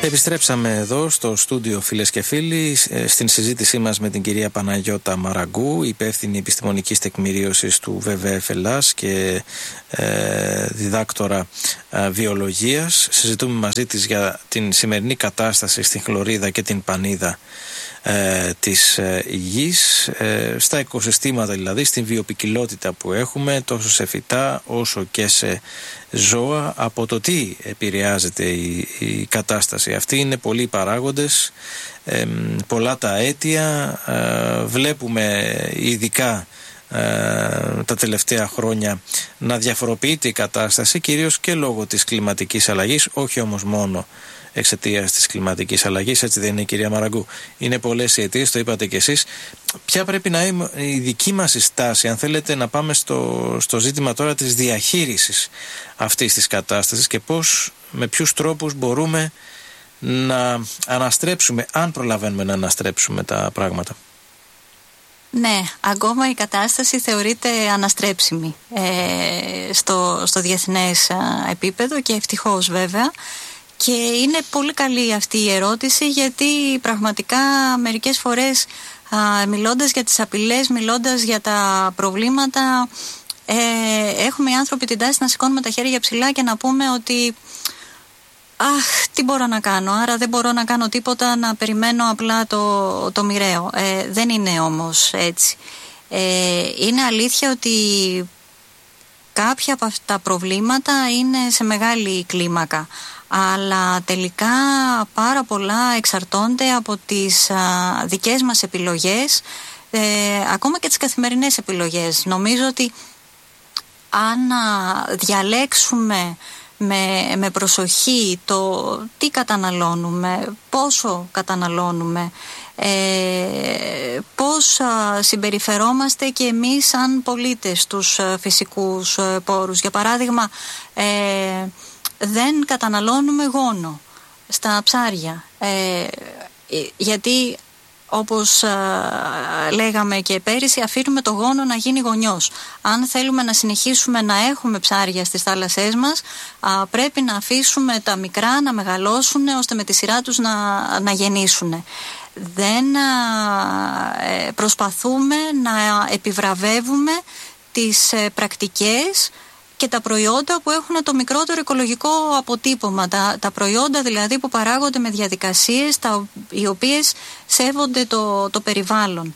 Επιστρέψαμε εδώ στο στούντιο, φίλες και φίλοι, στην συζήτησή μας με την κυρία Παναγιώτα Μαραγκού, υπεύθυνη επιστημονικής τεκμηρίωσης του ΒΒΕΦ Ελλάς και διδάκτορα βιολογίας. Συζητούμε μαζί της για την σημερινή κατάσταση στην χλωρίδα και την πανίδα της γης, στα οικοσυστήματα δηλαδή, στην βιοποικιλότητα που έχουμε τόσο σε φυτά όσο και σε ζώα. Από το τι επηρεάζεται η κατάσταση αυτή είναι πολλοί παράγοντες, πολλά τα αίτια. Βλέπουμε ειδικά τα τελευταία χρόνια να διαφοροποιείται η κατάσταση, κυρίως και λόγω της κλιματικής αλλαγής, όχι όμως μόνο εξαιτίας της κλιματικής αλλαγής, έτσι δεν είναι, κυρία Μαραγκού? Είναι πολλές οι αιτίες, το είπατε κι εσείς. Ποια πρέπει να είναι η δική μας στάση, αν θέλετε, να πάμε στο ζήτημα τώρα της διαχείρισης αυτής της κατάστασης και πώς, με ποιους τρόπους μπορούμε να αναστρέψουμε, αν προλαβαίνουμε να αναστρέψουμε τα πράγματα? Ναι, ακόμα η κατάσταση θεωρείται αναστρέψιμη στο διεθνές επίπεδο και ευτυχώς βέβαια. Και είναι πολύ καλή αυτή η ερώτηση, γιατί πραγματικά μερικές φορές μιλώντας για τις απειλές, μιλώντας για τα προβλήματα, έχουμε οι άνθρωποι την τάση να σηκώνουμε τα χέρια ψηλά και να πούμε ότι τι μπορώ να κάνω, άρα δεν μπορώ να κάνω τίποτα, να περιμένω απλά το μοιραίο. Δεν είναι όμως έτσι. Είναι αλήθεια ότι κάποια από αυτά τα προβλήματα είναι σε μεγάλη κλίμακα, αλλά τελικά πάρα πολλά εξαρτώνται από τις δικές μας επιλογές, ακόμα και τις καθημερινές επιλογές. Νομίζω ότι αν διαλέξουμε με προσοχή το τι καταναλώνουμε, πόσο καταναλώνουμε, πώς συμπεριφερόμαστε και εμείς σαν πολίτες στους φυσικούς πόρους. Για παράδειγμα, δεν καταναλώνουμε γόνο στα ψάρια, γιατί όπως λέγαμε και πέρυσι, αφήνουμε το γόνο να γίνει γονιός. Αν θέλουμε να συνεχίσουμε να έχουμε ψάρια στις θάλασσές μας, πρέπει να αφήσουμε τα μικρά να μεγαλώσουν, ώστε με τη σειρά τους να γεννήσουν. Δεν προσπαθούμε να επιβραβεύουμε τις πρακτικές και τα προϊόντα που έχουν το μικρότερο οικολογικό αποτύπωμα, τα προϊόντα δηλαδή που παράγονται με διαδικασίες οι οποίες σέβονται το περιβάλλον.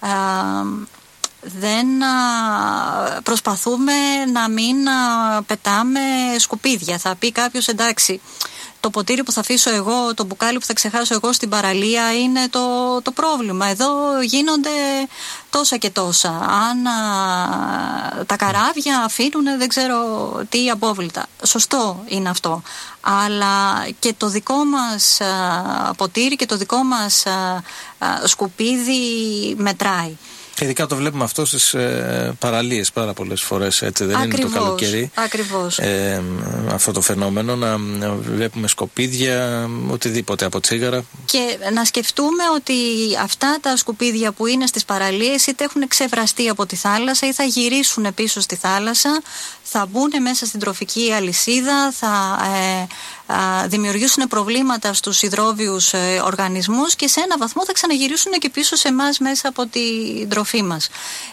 Δεν προσπαθούμε να μην πετάμε σκουπίδια. Θα πει κάποιος, εντάξει, το ποτήρι που θα αφήσω εγώ, το μπουκάλι που θα ξεχάσω εγώ στην παραλία είναι το πρόβλημα. Εδώ γίνονται τόσα και τόσα. Αν τα καράβια αφήνουν δεν ξέρω τι απόβλητα. Σωστό είναι αυτό. Αλλά και το δικό μας ποτήρι και το δικό μας σκουπίδι μετράει. Ειδικά το βλέπουμε αυτό στις παραλίες πάρα πολλές φορές, έτσι δεν είναι το καλοκαίρι? Ακριβώς. Αυτό το φαινόμενο, να βλέπουμε σκουπίδια, οτιδήποτε από τσίγαρα. Και να σκεφτούμε ότι αυτά τα σκουπίδια που είναι στις παραλίες είτε έχουν ξεβραστεί από τη θάλασσα ή θα γυρίσουν πίσω στη θάλασσα, θα μπουν μέσα στην τροφική αλυσίδα, θα δημιουργήσουν προβλήματα στους υδρόβιους οργανισμούς και σε ένα βαθμό θα ξαναγυρίσουν και πίσω σε εμάς μέσα από την τροφή μας.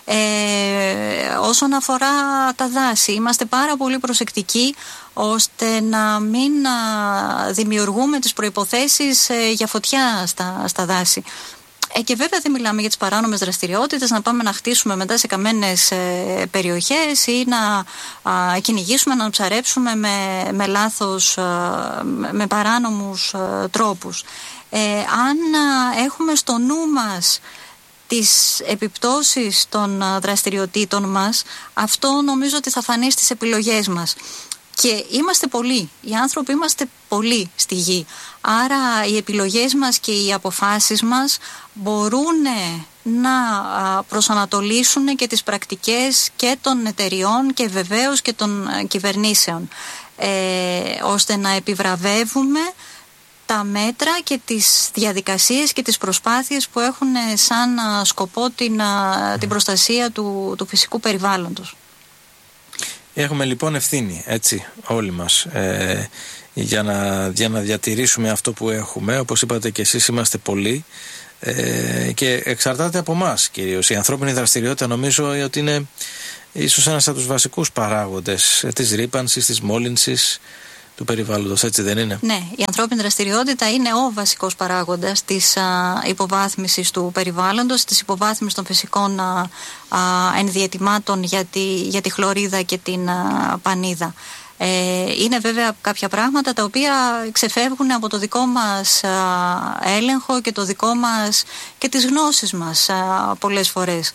Όσον αφορά τα δάση, είμαστε πάρα πολύ προσεκτικοί ώστε να μην δημιουργούμε τις προϋποθέσεις για φωτιά στα δάση. Και βέβαια δεν μιλάμε για τις παράνομες δραστηριότητες, να πάμε να χτίσουμε μετά σε καμένες περιοχές ή να κυνηγήσουμε, να ψαρέψουμε με λάθος, με παράνομους τρόπους. Αν έχουμε στο νου μας τις επιπτώσεις των δραστηριοτήτων μας, αυτό νομίζω ότι θα φανεί στις επιλογές μας. Και είμαστε πολλοί, οι άνθρωποι είμαστε πολλοί στη γη. Άρα οι επιλογές μας και οι αποφάσεις μας μπορούν να προσανατολίσουν και τις πρακτικές και των εταιριών και βεβαίως και των κυβερνήσεων, ώστε να επιβραβεύουμε τα μέτρα και τις διαδικασίες και τις προσπάθειες που έχουν σαν σκοπό την προστασία του φυσικού περιβάλλοντος. Έχουμε λοιπόν ευθύνη, έτσι, όλοι μας. για να διατηρήσουμε αυτό που έχουμε. Όπως είπατε και εσείς, είμαστε πολλοί και εξαρτάται από εμάς κυρίως. Η ανθρώπινη δραστηριότητα νομίζω ότι είναι ίσως ένας από τους βασικούς παράγοντες της ρύπανσης, της μόλυνσης του περιβάλλοντος, έτσι δεν είναι? Ναι, η ανθρώπινη δραστηριότητα είναι ο βασικός παράγοντας της υποβάθμισης του περιβάλλοντος, της υποβάθμισης των φυσικών ενδιαιτημάτων για τη χλωρίδα και την πανίδα. Είναι βέβαια κάποια πράγματα τα οποία ξεφεύγουν από το δικό μας έλεγχο και το δικό μας και τις γνώσεις μας πολλές φορές.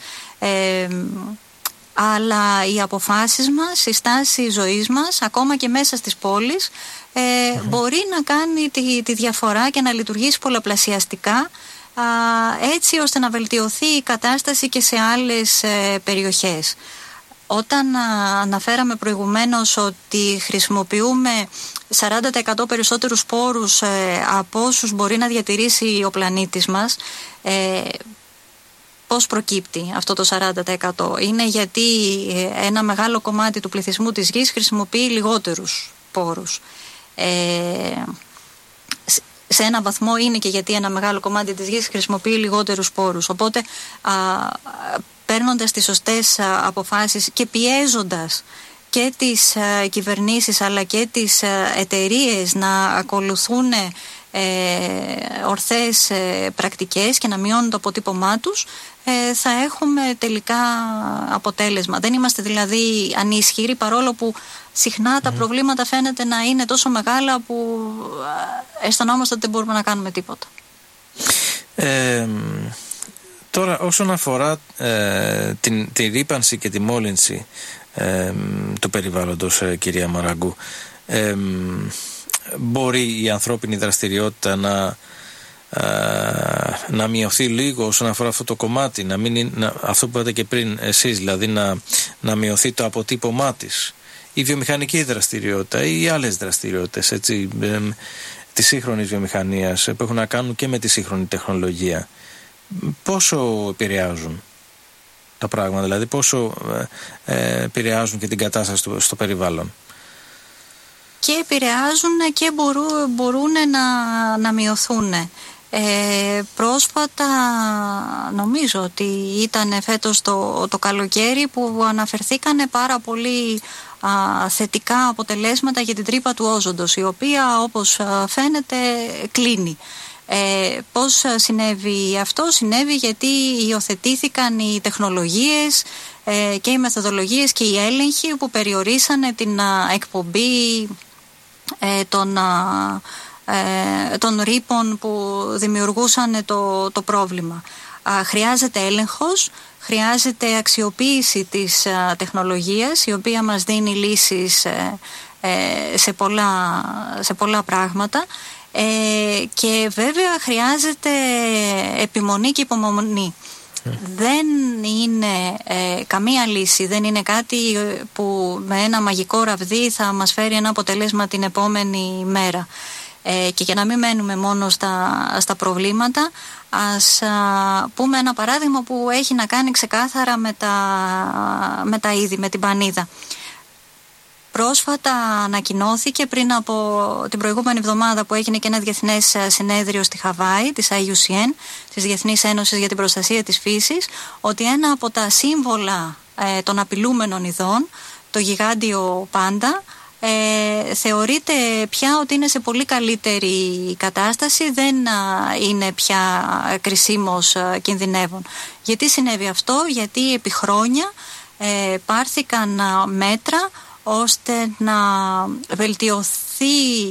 Αλλά οι αποφάσεις μας, η στάση ζωής μας, ακόμα και μέσα στις πόλεις, μπορεί να κάνει τη διαφορά και να λειτουργήσει πολλαπλασιαστικά, έτσι ώστε να βελτιωθεί η κατάσταση και σε άλλες περιοχές. Όταν αναφέραμε προηγουμένως ότι χρησιμοποιούμε 40% περισσότερους σπόρους από όσους μπορεί να διατηρήσει ο πλανήτης μας, πώς προκύπτει αυτό το 40%? Είναι γιατί ένα μεγάλο κομμάτι του πληθυσμού της γης χρησιμοποιεί λιγότερους σπόρους. Σε ένα βαθμό είναι και γιατί ένα μεγάλο κομμάτι της γης χρησιμοποιεί λιγότερους σπόρους. Οπότε παίρνοντας τις σωστές αποφάσεις και πιέζοντας και τις κυβερνήσεις αλλά και τις εταιρείες να ακολουθούν ορθές πρακτικές και να μειώνουν το αποτύπωμά τους, θα έχουμε τελικά αποτέλεσμα. Δεν είμαστε δηλαδή ανίσχυροι, παρόλο που συχνά τα προβλήματα φαίνεται να είναι τόσο μεγάλα που αισθανόμαστε ότι δεν μπορούμε να κάνουμε τίποτα. Τώρα, όσον αφορά τη ρύπανση και τη μόλυνση του περιβάλλοντος, κυρία Μαραγκού, μπορεί η ανθρώπινη δραστηριότητα να μειωθεί λίγο όσον αφορά αυτό το κομμάτι, αυτό που είπατε και πριν εσείς, δηλαδή να μειωθεί το αποτύπωμά της, η βιομηχανική δραστηριότητα ή άλλες δραστηριότητες, έτσι, της σύγχρονης βιομηχανίας που έχουν να κάνουν και με τη σύγχρονη τεχνολογία? Πόσο επηρεάζουν τα πράγματα, δηλαδή πόσο επηρεάζουν και την κατάσταση στο περιβάλλον? Και επηρεάζουν και μπορούν να μειωθούν. Πρόσφατα νομίζω ότι ήταν φέτος το καλοκαίρι που αναφερθήκανε πάρα πολύ θετικά αποτελέσματα για την τρύπα του όζοντος, η οποία όπως φαίνεται κλείνει. Πώς συνέβη αυτό? Συνέβη γιατί υιοθετήθηκαν οι τεχνολογίες και οι μεθοδολογίες και οι έλεγχοι που περιορίσανε την εκπομπή των ρήπων που δημιουργούσαν το πρόβλημα. Χρειάζεται έλεγχος, χρειάζεται αξιοποίηση της τεχνολογίας, η οποία μας δίνει λύσεις σε πολλά πράγματα, και βέβαια χρειάζεται επιμονή και υπομονή. Δεν είναι καμία λύση, δεν είναι κάτι που με ένα μαγικό ραβδί θα μας φέρει ένα αποτέλεσμα την επόμενη μέρα. Και για να μην μένουμε μόνο στα προβλήματα, ας πούμε ένα παράδειγμα που έχει να κάνει ξεκάθαρα με τα είδη, με την πανίδα. Πρόσφατα ανακοινώθηκε, πριν από την προηγούμενη εβδομάδα που έγινε και ένα διεθνές συνέδριο στη Χαβάη της IUCN, της Διεθνής Ένωσης για την Προστασία της Φύσης, ότι ένα από τα σύμβολα των απειλούμενων ειδών, το γιγάντιο πάντα, θεωρείται πια ότι είναι σε πολύ καλύτερη κατάσταση, δεν είναι πια κρισίμος κινδυνεύων. Γιατί συνέβη αυτό? Γιατί επί χρόνια πάρθηκαν μέτρα ώστε να βελτιωθεί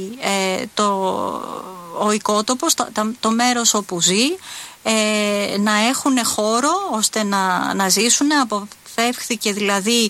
ο οικότοπος, το μέρος όπου ζει, να έχουν χώρο ώστε να ζήσουν. Αποφεύχθηκε δηλαδή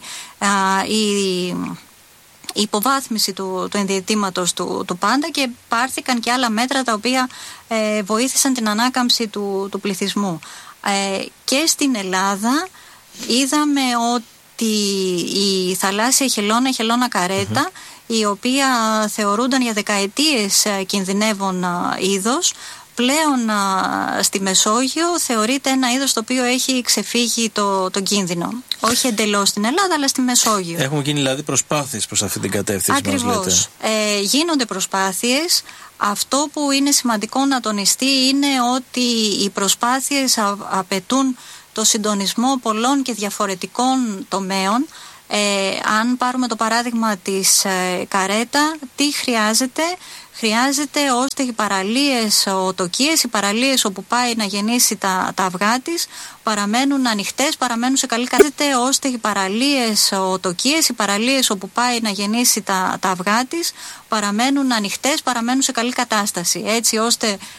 η υποβάθμιση του ενδιαιτήματος του πάντα, και πάρθηκαν και άλλα μέτρα τα οποία βοήθησαν την ανάκαμψη του πληθυσμού. Και στην Ελλάδα είδαμε ότι η θαλάσσια χελώνα καρέτα, η οποία θεωρούνταν για δεκαετίες κινδυνεύων είδος, πλέον στη Μεσόγειο θεωρείται ένα είδος το οποίο έχει ξεφύγει τον κίνδυνο. Όχι εντελώς στην Ελλάδα, αλλά στη Μεσόγειο. Έχουν γίνει δηλαδή προσπάθειες προς αυτή την κατεύθυνση. Ακριβώς. Γίνονται προσπάθειες. Αυτό που είναι σημαντικό να τονιστεί είναι ότι οι προσπάθειες απαιτούν το συντονισμό πολλών και διαφορετικών τομέων. Αν πάρουμε το παράδειγμα της καρέτα, τι χρειάζεται? Χρειάζεται ώστε οι παραλίες οτοκίες, οι παραλίες όπου πάει να γεννήσει τα αυγά της, παραμένουν ανοιχτές, παραμένουν σε καλή κατάσταση, ώστε οι παραλίες οτοκίες, οι παραλίες όπου πάει να γεννήσει τα αυγά της, παραμένουν ανοιχτές, παραμένουν σε καλή κατάσταση, έτσι ώστε